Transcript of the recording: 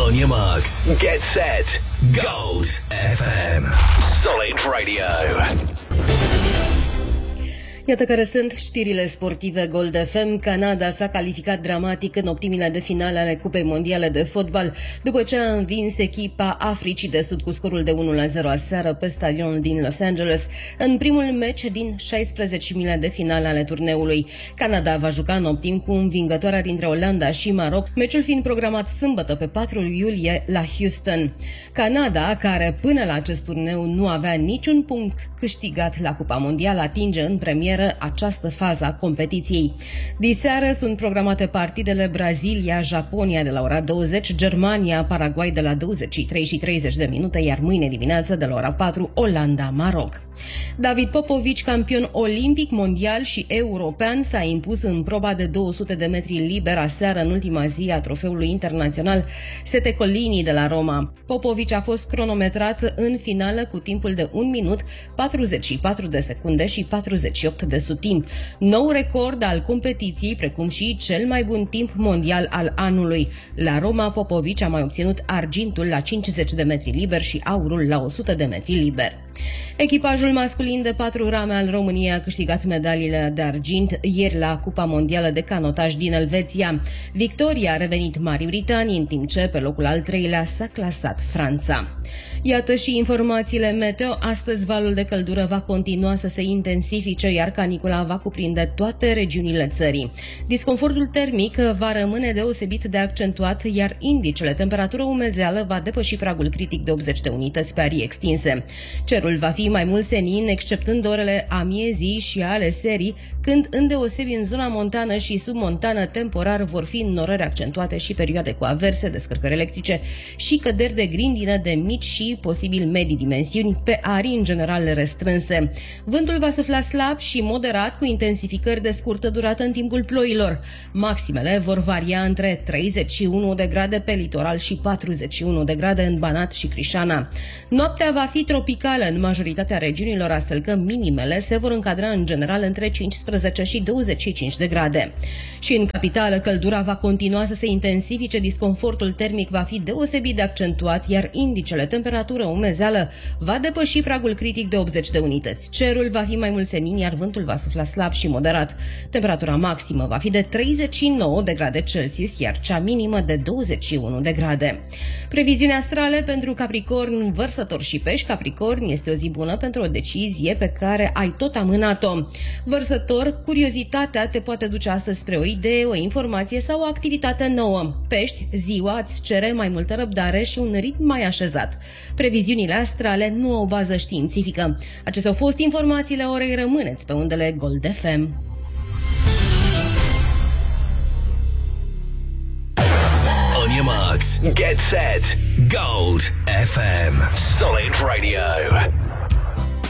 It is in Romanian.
On your marks, get set, Gold FM. Solid Radio. Iată care sunt știrile sportive Gold FM. Canada s-a calificat dramatic în optimile de finale ale Cupei Mondiale de Fotbal, după ce a învins echipa Africii de Sud cu scorul de 1-0 aseară pe stadionul din Los Angeles, în primul meci din 16 de finale ale turneului. Canada va juca în optim cu învingătoarea dintre Olanda și Maroc, meciul fiind programat sâmbătă pe 4 iulie la Houston. Canada, care până la acest turneu nu avea niciun punct câștigat la Cupa Mondială, atinge în premieră această fază a competiției. Diseară sunt programate partidele Brazilia-Japonia de la ora 20, Germania-Paraguay de la 23:30, iar mâine dimineață de la ora 4, Olanda-Maroc. David Popovici, campion olimpic, mondial și european, s-a impus în proba de 200 de metri liber aseară în ultima zi a trofeului internațional Sette Collini de la Roma. Popovici a fost cronometrat în finală cu timpul de 1 minut, 44 de secunde și 48 de subtimp. Nou record al competiției, precum și cel mai bun timp mondial al anului. La Roma, Popovici a mai obținut argintul la 50 de metri liber și aurul la 100 de metri liber. Echipajul masculin de 4 rame al României a câștigat medaliile de argint ieri la Cupa Mondială de Canotaj din Elveția. Victoria a revenit Marii Britanii, în timp ce pe locul al 3-lea s-a clasat Franța. Iată și informațiile meteo. Astăzi valul de căldură va continua să se intensifice, iar canicula va cuprinde toate regiunile țării. Disconfortul termic va rămâne deosebit de accentuat, iar indicele temperatură-umezeală va depăși pragul critic de 80 de unități pe arii extinse. Cerul va fi mai mult senin, exceptând orele amiezii și ale serii, când îndeosebi în zona montană și submontană temporar vor fi înnorări accentuate și perioade cu averse, descărcări electrice și căderi de grindină de mici și posibil medii dimensiuni pe arii în general restrânse. Vântul va sufla slab și moderat, cu intensificări de scurtă durată în timpul ploilor. Maximele vor varia între 31 de grade pe litoral și 41 de grade în Banat și Crișana. Noaptea va fi tropicală în majoritatea regiunilor, astfel că minimele se vor încadra în general între 15 și 25 de grade. Și în capitală, căldura va continua să se intensifice, disconfortul termic va fi deosebit de accentuat, iar indicele temperatură-umezeală va depăși pragul critic de 80 de unități. Cerul va fi mai mult senin, iar vântul va sufla slab și moderat. Temperatura maximă va fi de 39 de grade Celsius, iar cea minimă de 21 de grade. Previziuni astrale pentru Capricorn, Vărsător și Pești. Capricorn, este o zi bună pentru o decizie pe care ai tot amânat-o. Vărsător, curiozitatea te poate duce astăzi spre o idee, o informație sau o activitate nouă. Pești, ziua îți cere mai multă răbdare și un ritm mai așezat. Previziunile astrale nu au o bază științifică. Acestea au fost informațiile orei. Rămâneți pe undele Gold FM. On your marks, get set, Gold FM. Solid Radio.